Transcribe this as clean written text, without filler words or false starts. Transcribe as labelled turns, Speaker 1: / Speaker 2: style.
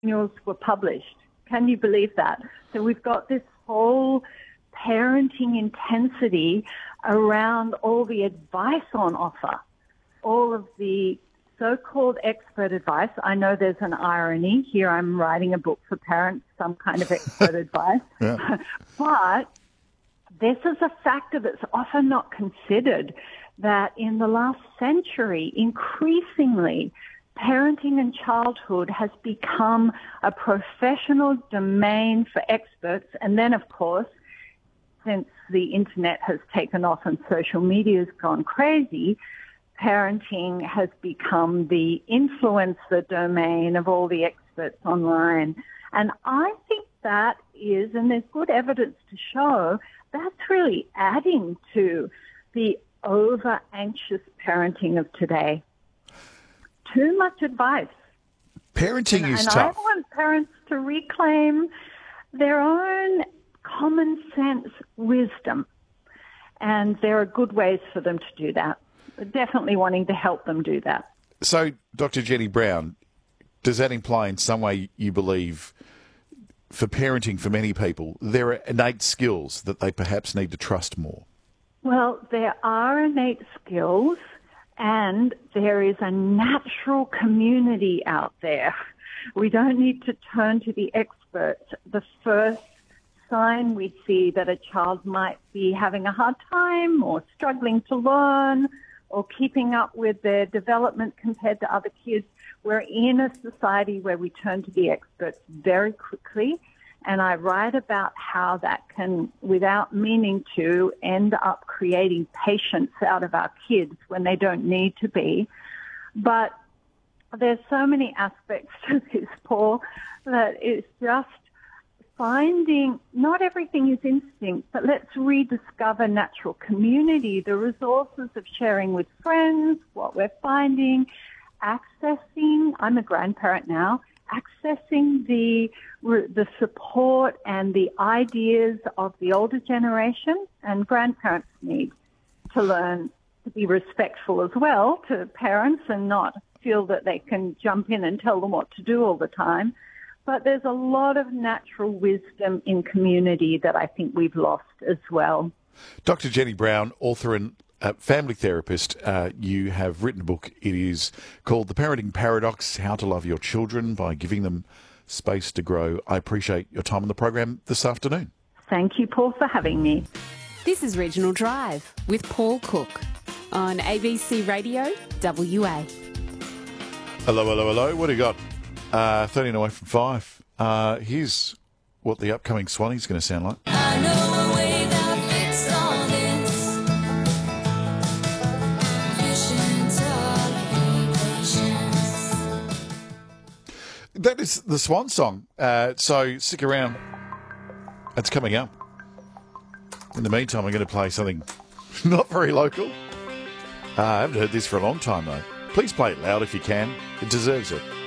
Speaker 1: manuals were published. Can you believe that? So we've got this whole parenting intensity around all the advice on offer, all of the so-called expert advice. I know there's an irony here. I'm writing a book for parents, some kind of expert advice.
Speaker 2: Yeah.
Speaker 1: But this is a factor that's often not considered, that in the last century, increasingly, parenting and childhood has become a professional domain for experts. And then, of course, since the internet has taken off and social media has gone crazy, parenting has become the influencer domain of all the experts online. And I think that is, and there's good evidence to show, that's really adding to the over-anxious parenting of today. Too much advice.
Speaker 2: Parenting is
Speaker 1: tough. And I want parents to reclaim their own common sense wisdom. And there are good ways for them to do that. Definitely wanting to help them do that.
Speaker 2: So, Dr. Jenny Brown, does that imply in some way you believe for parenting for many people, there are innate skills that they perhaps need to trust more?
Speaker 1: Well, there are innate skills and there is a natural community out there. We don't need to turn to the experts. The first sign we see that a child might be having a hard time or struggling to learn or keeping up with their development compared to other kids, we're in a society where we turn to the experts very quickly. And I write about how that can, without meaning to, end up creating patience out of our kids when they don't need to be. But there's so many aspects to this, Paul, that it's just finding, not everything is instinct, but let's rediscover natural community, the resources of sharing with friends, what we're finding, accessing, I'm a grandparent now, accessing the support and the ideas of the older generation, and grandparents need to learn to be respectful as well to parents and not feel that they can jump in and tell them what to do all the time. But there's a lot of natural wisdom in community that I think we've lost as well.
Speaker 2: Dr. Jenny Brown, author and family therapist, you have written a book. It is called The Parenting Paradox, How to Love Your Children by Giving Them Space to Grow. I appreciate your time on the program this afternoon.
Speaker 1: Thank you, Paul, for having me.
Speaker 3: This is Regional Drive with Paul Cook on ABC Radio WA.
Speaker 2: Hello, hello, hello. What do you got? 13 away from 5. Here's what the upcoming Swanee's going to sound like.
Speaker 4: I know a way that fits all this.
Speaker 2: That is the Swan song. So stick around. It's coming up. In the meantime, I'm going to play something not very local. I haven't heard this for a long time, though. Please play it loud if you can. It deserves it.